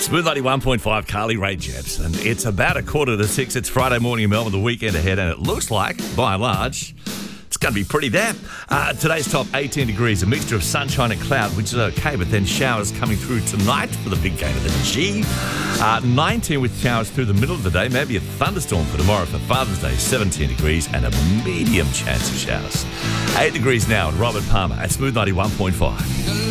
Smooth 91.5, Carly Rae Jepsen. It's about 5:45. It's Friday morning in Melbourne, the weekend ahead, and it looks like, by and large, it's going to be pretty damp. Today's top 18 degrees, a mixture of sunshine and cloud, which is okay, but then showers coming through tonight for the big game of the G. 19 with showers through the middle of the day, maybe a thunderstorm for tomorrow for Father's Day, 17 degrees, and a medium chance of showers. 8 degrees now at Robert Palmer at Smooth 91.5.